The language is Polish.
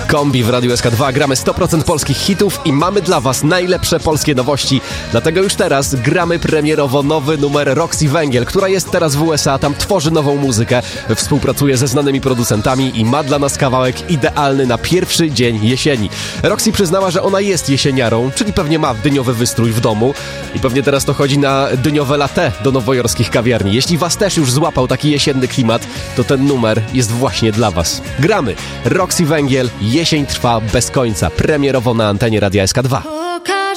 Kombi w Radiu SK2. Gramy 100% polskich hitów i mamy dla Was najlepsze polskie nowości. Dlatego już teraz gramy premierowo nowy numer Roxy Węgiel, która jest teraz w USA, tam tworzy nową muzykę, współpracuje ze znanymi producentami i ma dla nas kawałek idealny na pierwszy dzień jesieni. Roxy przyznała, że ona jest jesieniarą, czyli pewnie ma dyniowy wystrój w domu i pewnie teraz to chodzi na dyniowe latte do nowojorskich kawiarni. Jeśli Was też już złapał taki jesienny klimat, to ten numer jest właśnie dla Was. Gramy Roxy Węgiel, jesień trwa bez końca, premierowo na antenie Radia SK2.